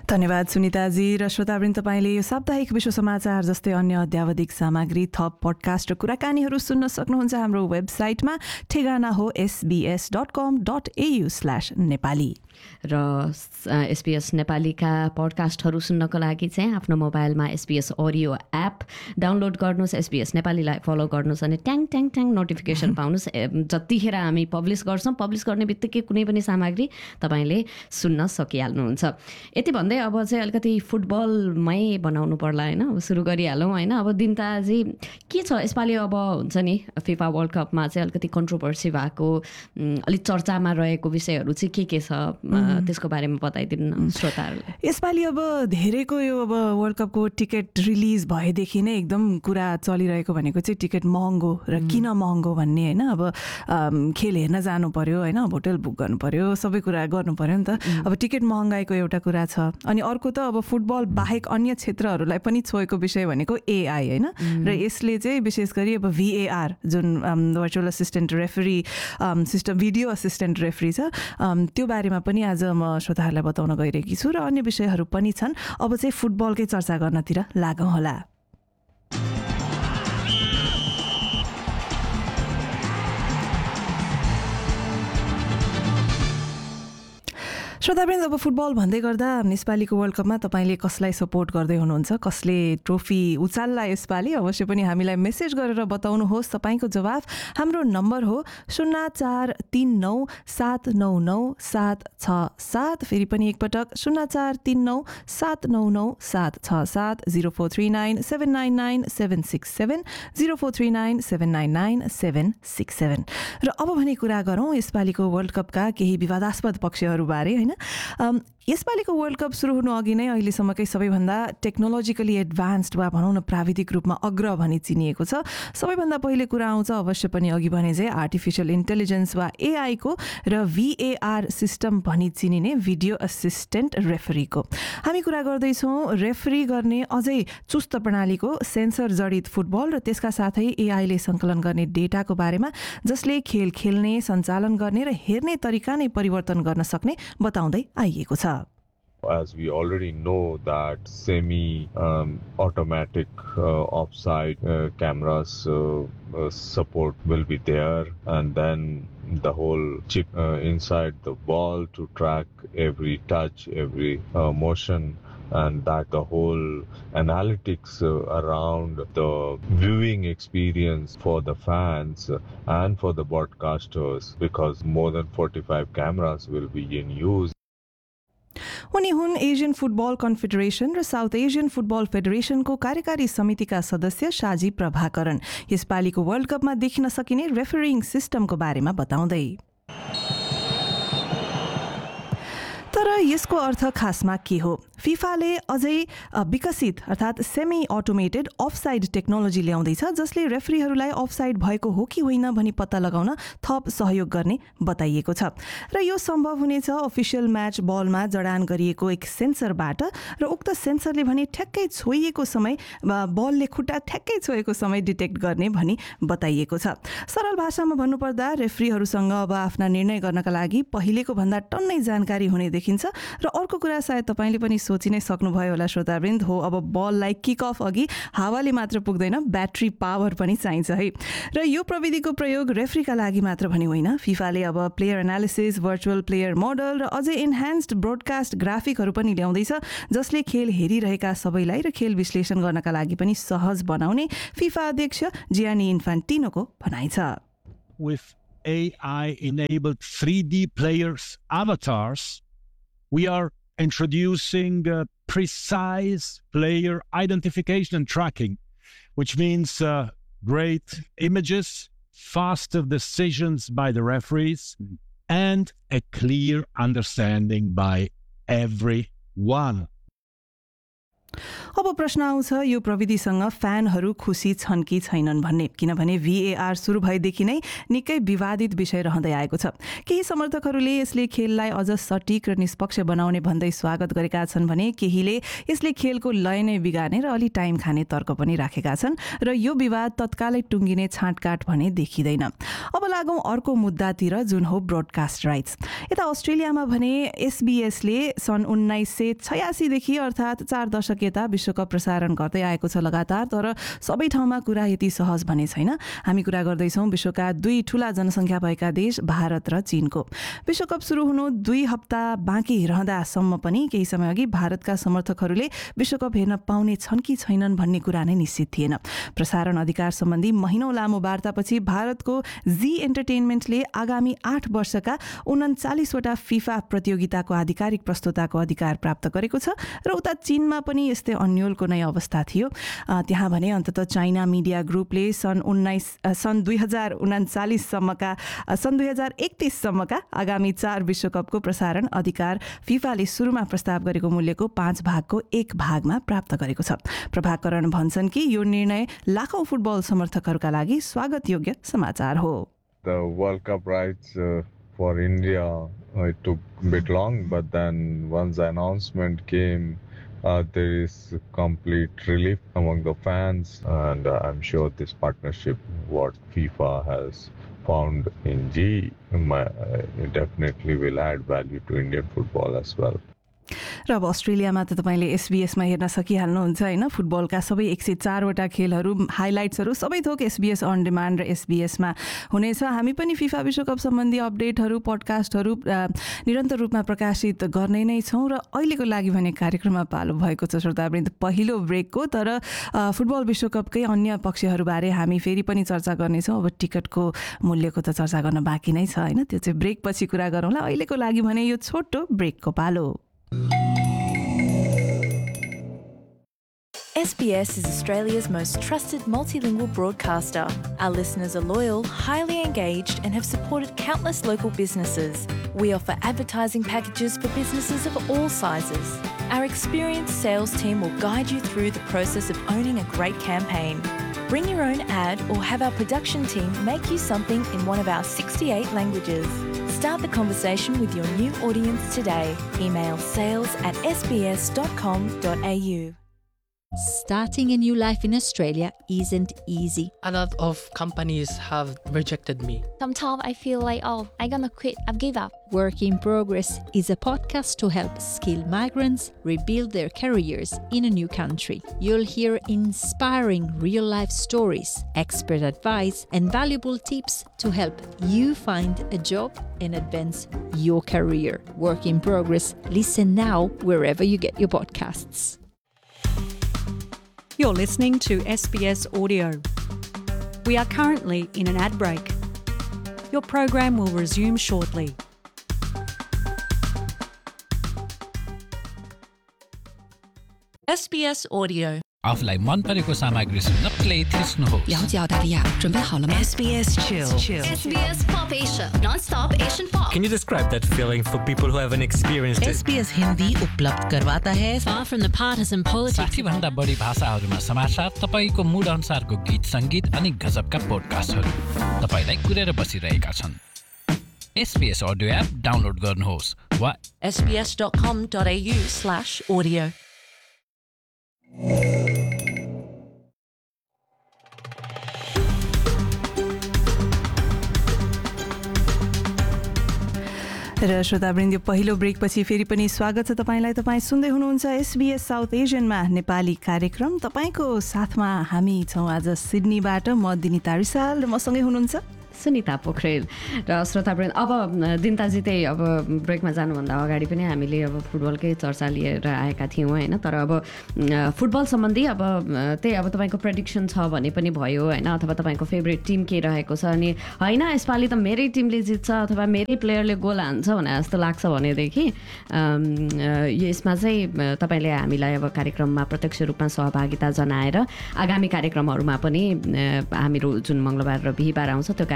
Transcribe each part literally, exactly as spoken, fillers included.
धन्यवाद सुनिताजी र श्रोतावृन्द, तपाईँले यो साप्ताहिक विश्व समाचार जस्तै अन्य अध्यावधिक सामग्री, थप पडकास्ट र कुराकानीहरू सुन्न सक्नुहुन्छ हाम्रो वेबसाइटमा। ठेगाना हो एसबीएस डट कम डट एयु स्ल्यास नेपाली। र एसबीएस नेपालीका पडकास्टहरू सुन्नको लागि चाहिँ आफ्नो मोबाइलमा एसबीएस अडियो एप डाउनलोड गर्नुहोस्, एसबीएस नेपालीलाई फलो गर्नुहोस् अनि ट्याङ ट्याङ ट्याङ नोटिफिकेसन पाउनुहोस्। जतिखेर हामी पब्लिस गर्छौँ, पब्लिस गर्ने बित्तिकै कुनै पनि सामग्री तपाईँले सुन्न सकिहाल्नुहुन्छ। यति भन्दै अब चाहिँ अलिकति फुटबलमै बनाउनु पर्ला होइन, अब सुरु गरिहालौँ होइन। अब दिनताजी के छ यसपालि, अब हुन्छ नि फिफा वर्ल्ड कपमा चाहिँ अलिकति कन्ट्रोभर्सी भएको, अलिक चर्चामा रहेको विषयहरू चाहिँ के के छ, त्यसको बारेमा बताइदिनु श्रोताहरूलाई। यसपालि अब धेरैको यो अब वर्ल्ड कपको टिकट रिलिज भएदेखि नै एकदम कुरा चलिरहेको भनेको चाहिँ टिकट महँगो र किन महँगो भन्ने होइन। अब खेल हेर्न जानु पर्यो होइन, होटल बुक गर्नु पर्यो, सबै कुरा गर्नु पर्यो नि त। अब टिकट महँगाईको एउटा कुरा छ, अनि अर्को त अब फुटबल बाहेक अन्य क्षेत्रहरूलाई पनि छोएको विषय भनेको एआई होइन। र यसले चाहिँ विशेष गरी अब भिएआर जुन virtual assistant referee system, video assistant referee छ, त्यो बारेमा पनि आज म श्रोताहरूलाई बताउन गइरहेकी छु। र अन्य विषयहरू पनि छन्। अब चाहिँ फुटबलकै चर्चा गर्नतिर लागौँ होला। श्रोतावृन्द, अब फुटबल भन्दै गर्दा यसपालिको वर्ल्ड कपमा तपाईँले कसलाई सपोर्ट गर्दै हुनुहुन्छ, कसले ट्रोफी उचाल्ला यसपालि, अवश्य पनि हामीलाई मेसेज गरेर बताउनुहोस्। तपाईँको जवाफ हाम्रो नम्बर हो शून्य चार तिन नौ सात नौ नौ सात छ सात। फेरि पनि एकपटक शून्य चार तिन नौ सात नौ नौ सात छ सात, zero four three nine seven nine nine seven six seven, zero four three nine seven nine nine seven six seven. र अब भने कुरा गरौँ यसपालिको वर्ल्ड कपका केही विवादास्पद पक्षहरूबारे होइन। यसपालिको वर्ल्ड कप सुरु हुनु अघि नै अहिलेसम्मकै सबैभन्दा टेक्नोलोजिकली एडभान्स्ड वा भनौँ न प्राविधिक रूपमा अग्र भनी चिनिएको छ। सबैभन्दा पहिले कुरा आउँछ अवश्य पनि अघि भने चाहिँ आर्टिफिसियल इन्टेलिजेन्स वा एआईको र भिएआर सिस्टम भनी चिनिने भिडियो असिस्टेन्ट रेफरीको। हामी कुरा गर्दैछौँ रेफरी गर्ने अझै चुस्त प्रणालीको, सेन्सर जडित फुटबल र त्यसका साथै एआईले सङ्कलन गर्ने डेटाको बारेमा, जसले खेल खेल्ने, सञ्चालन गर्ने र हेर्ने तरिका नै परिवर्तन गर्न सक्ने बताउँदै आइएको छ। As we already know that semi-automatic um, uh, offside uh, cameras uh, uh, support will be there, and then the whole chip uh, inside the ball to track every touch, every uh, motion, and that the whole analytics uh, around the viewing experience for the fans and for the broadcasters, because more than forty-five cameras will be in use. उनी हुन् Asian football confederation र south Asian football फेडरेसनको कार्यकारी समितिका सदस्य साजी Prabhakaran. यसपालिको world कपमा देखिन सकिने रेफरिङ सिस्टमको बारेमा बताउँदै, तर यसको अर्थ खासमा के हो? फिफाले अझै विकसित अर्थात् सेमी अटोमेटेड अफसाइड टेक्नोलोजी ल्याउँदैछ, जसले रेफरीहरूलाई अफसाइड भएको हो कि होइन भनी पत्ता लगाउन थप सहयोग गर्ने बताइएको छ। र यो सम्भव हुनेछ अफिसियल म्याच बलमा जडान गरिएको एक सेन्सरबाट, र उक्त सेन्सरले भने ठ्याक्कै छोइएको समय, बलले खुट्टा ठ्याक्कै छोएको समय डिटेक्ट गर्ने भनी बताइएको छ। सरल भाषामा भन्नुपर्दा रेफरीहरूसँग अब आफ्ना निर्णय गर्नका लागि पहिलेको भन्दा टन्नै जानकारी हुने देखिन्छ। र अर्को कुरा सायद तपाईँले पनि सोचि नै सक्नुभयो होला श्रोतावृन्द, हो अब बललाई किक अफ अघि हावाले मात्र पुग्दैन, ब्याट्री पावर पनि चाहिन्छ है। र यो प्रविधिको प्रयोग रेफ्रीका लागि मात्र भने होइन, फिफाले अब player analysis, virtual player model र अझै इन्हान्स्ड ब्रोडकास्ट ग्राफिकहरू पनि ल्याउँदैछ, जसले खेल हेरिरहेका सबैलाई र खेल विश्लेषण गर्नका लागि पनि सहज बनाउने फिफा अध्यक्ष जियानी इन्फान्टिनोको भनाइ छ। With A I-enabled three D players avatars, we are introducing uh, precise player identification and tracking, which means uh, great images, faster decisions by the referees, and a clear understanding by everyone. अब प्रश्न आउँछ यो प्रविधिसँग फ्यानहरू खुसी छन् कि छैनन् भन्ने, किनभने भीएआर सुरु भएदेखि नै निकै विवादित विषय रहँदै आएको छ। केही समर्थकहरूले यसले खेललाई अझ सटिक र निष्पक्ष बनाउने भन्दै स्वागत गरेका छन् भने केहीले यसले खेलको लय नै बिगार्ने र अलि टाइम खाने तर्क पनि राखेका छन् र यो विवाद तत्कालै टुङ्गिने छाँटकाट भने देखिँदैन। अब लागौँ अर्को मुद्दातिर, जुन हो ब्रोडकास्ट राइट्स। यता अस्ट्रेलियामा भने एसबीएसले सन् उन्नाइस सय छयासीदेखि अर्थात् चार दशक यता विश्वकप प्रसारण गर्दै आएको छ लगातार, तर सबै ठाउँमा कुरा यति सहज भने छैन। हामी कुरा गर्दैछौँ विश्वका दुई ठूला जनसङ्ख्या भएका देश भारत र चीनको। विश्वकप सुरु हुनु दुई हप्ता बाँकी रहँदासम्म पनि केही समय अघि भारतका समर्थकहरूले विश्वकप हेर्न पाउने छन् कि छैनन् भन्ने कुरा नै निश्चित थिएन। प्रसारण अधिकार सम्बन्धी महिनौँ लामो वार्तापछि भारतको जी एन्टरटेनमेन्टले आगामी आठ वर्षका उन्चालिसवटा फिफा प्रतियोगिताको आधिकारिक प्रस्तुताको अधिकार प्राप्त गरेको छ र उता चीनमा पनि यस्तै अन्यलको नै अवस्था थियो। त्यहाँ भने अन्ततः चाइना मिडिया ग्रुपले सन् उन्नाइस सन् दुई हजार उन्चालिससम्मका सन् दुई हजार एकतिससम्मका आगामी चार विश्वकपको प्रसारण अधिकार फिफाले सुरुमा प्रस्ताव गरेको मूल्यको पाँच भागको एक भागमा प्राप्त गरेको छ। प्रभाकरण भन्छन् कि यो निर्णय लाखौं फुटबल समर्थकहरूका लागि स्वागतयोग्य समाचार हो। The World Cup rights uh, for India, uh, it took a bit long, but then once the announcement came, Uh, there is complete relief among the fans, and uh, I'm sure this partnership, what FIFA has found in G, my, uh, definitely will add value to Indian football as well. र अब अस्ट्रेलियामा त तपाईँले एसबीएसमा हेर्न सकिहाल्नुहुन्छ होइन। फुटबलका सबै एक सय चारवटा खेलहरू, हाइलाइट्सहरू सबै थोक एसबीएस अन डिमान्ड र एसबीएसमा हुनेछ। हामी पनि फिफा विश्वकप सम्बन्धी अपडेटहरू, पडकास्टहरू निरन्तर रूपमा प्रकाशित गर्ने नै छौँ र अहिलेको लागि भने कार्यक्रममा पालो भएको छ श्रोतावृन्द पहिलो ब्रेकको। तर फुटबल विश्वकपकै अन्य पक्षहरूबारे हामी फेरि पनि चर्चा गर्नेछौँ। अब टिकटको मूल्यको त चर्चा गर्न बाँकी नै छ होइन, त्यो चाहिँ ब्रेकपछि कुरा गरौँला। अहिलेको लागि भने यो छोटो ब्रेकको पालो। S B S is Australia's most trusted multilingual broadcaster. Our listeners are loyal, highly engaged, and have supported countless local businesses. We offer advertising packages for businesses of all sizes. Our experienced sales team will guide you through the process of owning a great campaign. Bring your own ad or have our production team make you something in one of our sixty-eight languages. Start the conversation with your new audience today. Email sales at s b s dot com dot a u. Starting a new life in Australia isn't easy. A lot of companies have rejected me. Sometimes I feel like, oh, I'm gonna quit, I've give up. Work in Progress is a podcast to help skilled migrants rebuild their careers in a new country. You'll hear inspiring real-life stories, expert advice, and valuable tips to help you find a job and advance your career. Work in Progress. Listen now wherever you get your podcasts. You're listening to S B S Audio. We are currently in an ad break. Your program will resume shortly. S B S Audio. आफूलाई मन परेको सामग्री सुन्न play थिच्नुहोस्। 了解澳大利亚，准备好了吗 S B S Chill. S B S Pop Asia, non-stop Asian pop. Can you describe that feeling for people who haven't experienced it? S B S Hindi उपलब्ध करवाता है Far from the partisan politics. साठी भन्दा बढी भाषाहरूमा समाचार, तपाईको mood अनुसारको गीत संगीत अनि गजबका पोडकास्टहरू तपाईलाई कुरेर बसिरहेका छन्। S B S Audio app download गर्नुहोस् वा s b s dot com dot a u slash audio. र श्रोतावृन्द पहिलो ब्रेकपछि फेरि पनि स्वागत छ तपाईलाई। तपाईँ सुन्दै हुनुहुन्छ एसबीएस साउथ एसियनमा नेपाली कार्यक्रम। तपाईको साथमा हामी छौँ आज सिडनीबाट। म दिनिता रिसाल र मसँगै हुनुहुन्छ सुनिता पोखरेल र श्रोतावृन्द। अब दिनताजी त्यही अब ब्रेकमा जानुभन्दा अगाडि पनि हामीले अब फुटबलकै चर्चा लिएर आएका थियौँ होइन। तर अब फुटबल सम्बन्धी अब त्यही अब तपाईँको प्रेडिक्सन छ भने पनि भयो होइन, अथवा तपाईँको फेभरेट टिम के रहेको छ अनि होइन यसपालि त मेरै टिमले जित्छ अथवा मेरै प्लेयरले गोल हान्छ भने जस्तो लाग्छ भनेदेखि यसमा चाहिँ तपाईँले हामीलाई अब कार्यक्रममा प्रत्यक्ष रूपमा सहभागिता जनाएर आगामी कार्यक्रमहरूमा पनि हामीहरू जुन मङ्गलबार र बिहिबार आउँछ त्यो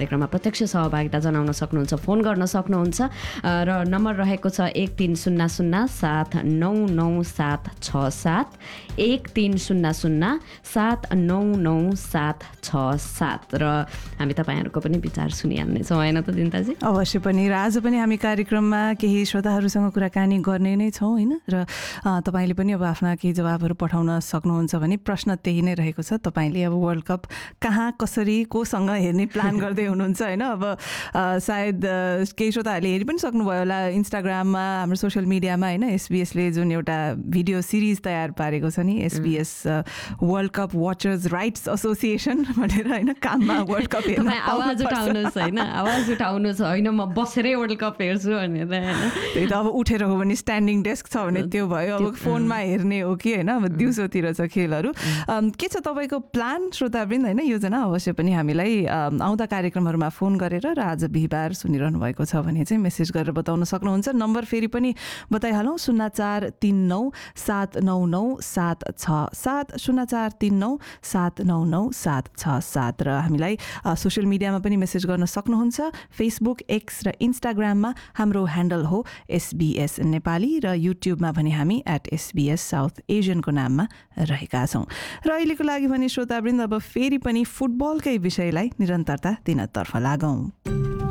कार्यक्रममा प्रत्यक्ष सहभागिता जनाउन सक्नुहुन्छ, फोन गर्न सक्नुहुन्छ र नम्बर रहेको छ एक तिन शून्य शून्य सात नौ नौ सात छ सात एक तिन शून्य शून्य सात नौ नौ सात छ सात र हामी तपाईँहरूको पनि विचार सुनिहाल्नेछौँ होइन त दिन्ताजी? अवश्य पनि र आज पनि हामी कार्यक्रममा केही श्रोताहरूसँग कुराकानी गर्ने नै छौँ होइन र तपाईँले पनि अब आफ्ना केही जवाबहरू पठाउन सक्नुहुन्छ भने प्रश्न त्यही नै रहेको छ। तपाईँले अब वर्ल्ड कप कहाँ कसरी कोसँग हेर्ने प्लान गर्दै हुनुहुन्छ होइन? अब सायद केही श्रोताहरूले हेरि पनि सक्नुभयो होला इन्स्टाग्राममा, हाम्रो सोसियल मिडियामा होइन, एसबिएसले जुन एउटा भिडियो सिरिज तयार पारेको छ नि, SBS world cup watchers rights association भनेर होइन, काममा वर्ल्ड कप हेर्न आवाज उठाउनुहोस् होइन, आवाज उठाउनुहोस् होइन, म बसेरै वर्ल्ड कप हेर्छु भनेर होइन। त्यही त अब उठेर हो भने स्ट्यान्डिङ डेस्क छ भने त्यो भयो, अब फोनमा हेर्ने हो कि होइन, अब दिउँसोतिर छ खेलहरू। के छ तपाईँको प्लान श्रोतावृन्द होइन? योजना अवश्य पनि हामीलाई आउँदा कार्यक्रमहरूमा फोन गरेर र आज बिहिबार सुनिरहनु भएको छ भने चाहिँ मेसेज गरेर बताउन सक्नुहुन्छ। नम्बर फेरि पनि बताइहालौँ, शून्य चार तिन नौ सात नौ नौ सात छ सात शून्य चार तिन नौ सात नौ नौ सात छ सात र हामीलाई सोसियल मिडियामा पनि मेसेज गर्न सक्नुहुन्छ। फेसबुक, एक्स र इन्स्टाग्राममा हाम्रो ह्यान्डल हो एसबिएस नेपाली र युट्युबमा भने हामी एट एसबिएस साउथ एसियनको नाममा रहेका छौँ। र अहिलेको लागि भने श्रोतावृन्द अब फेरि पनि फुटबलकै विषयलाई निरन्तरता दिनतर्फ लागौँ।